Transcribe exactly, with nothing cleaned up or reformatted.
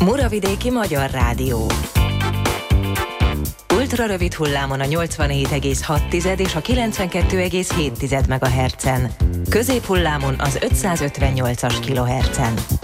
Muravidéki Magyar Rádió. Ultrarövid hullámon a nyolcvanhét egész hat és a kilencvenkettő egész hét megahertzen. Középhullámon az ötszázötvennyolcas kilohertzen.